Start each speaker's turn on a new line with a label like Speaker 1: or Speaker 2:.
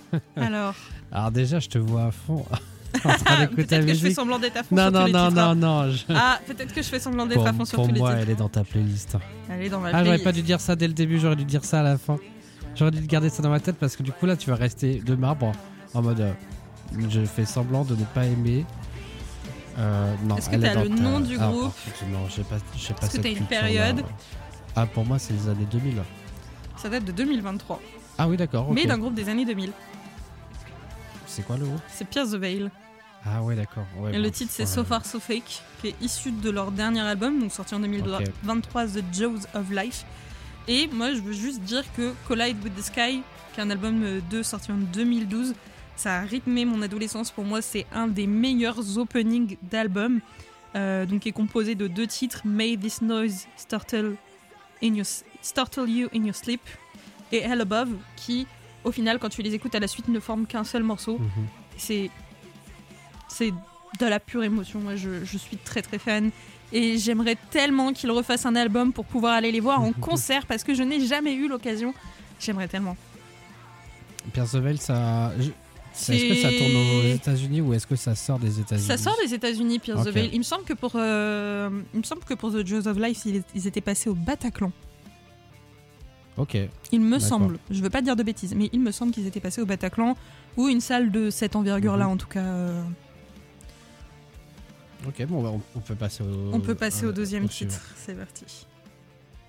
Speaker 1: Alors
Speaker 2: déjà, je te vois à fond en train d'écouter la
Speaker 1: peut-être que je fais
Speaker 2: musique.
Speaker 1: semblant d'être à fond sur tous les titres.
Speaker 2: Non.
Speaker 1: Peut-être que je fais semblant d'être à fond sur tous
Speaker 2: Pour
Speaker 1: les
Speaker 2: moi,
Speaker 1: titres.
Speaker 2: elle est dans ta playlist.
Speaker 1: Elle est dans ma
Speaker 2: J'aurais
Speaker 1: playlist.
Speaker 2: pas dû dire ça dès le début, j'aurais dû dire ça à la fin. J'aurais dû garder ça dans ma tête parce que du coup, là, tu vas rester de marbre en mode je fais semblant de ne pas aimer. Non,
Speaker 1: Est-ce que t'as le nom du groupe?
Speaker 2: Non, j'ai pas
Speaker 1: Est-ce que
Speaker 2: cette
Speaker 1: t'as une
Speaker 2: culture-là.
Speaker 1: période?
Speaker 2: Pour moi, c'est les années 2000.
Speaker 1: Ça date de 2023.
Speaker 2: Ah oui, d'accord.
Speaker 1: Mais
Speaker 2: ok.
Speaker 1: d'un groupe des années 2000.
Speaker 2: C'est quoi le groupe?
Speaker 1: C'est Pierce the Veil.
Speaker 2: Ah ouais, d'accord. Ouais,
Speaker 1: Et le titre c'est So Far So Fake, qui est issu de leur dernier album, donc sorti en 2023, The Jaws of Life. Et moi je veux juste dire que Collide with the Sky, qui est un album 2 sorti en 2012, ça a rythmé mon adolescence. Pour moi c'est un des meilleurs openings d'album, donc qui est composé de 2 titres, May This Noise Startle You in Your Sleep et Hell Above, qui au final quand tu les écoutes à la suite ne forment qu'un seul morceau. C'est de la pure émotion. Moi, je suis très très fan et j'aimerais tellement qu'ils refassent un album pour pouvoir aller les voir en concert parce que je n'ai jamais eu l'occasion. J'aimerais tellement.
Speaker 2: Pierce the Veil, est-ce que ça tourne aux États-Unis ou est-ce que ça sort des États-Unis?
Speaker 1: Ça sort des États-Unis, Pierce the
Speaker 2: Ok.
Speaker 1: Veil. Il me semble que pour The Jaws of Life, ils étaient passés au Bataclan.
Speaker 2: Ok.
Speaker 1: Il me
Speaker 2: D'accord.
Speaker 1: semble. Je veux pas dire de bêtises, mais il me semble qu'ils étaient passés au Bataclan ou une salle de cette envergure-là en tout cas.
Speaker 2: Ok, bon, on peut passer au.
Speaker 1: On peut passer au deuxième
Speaker 2: suivant.
Speaker 1: titre. C'est parti.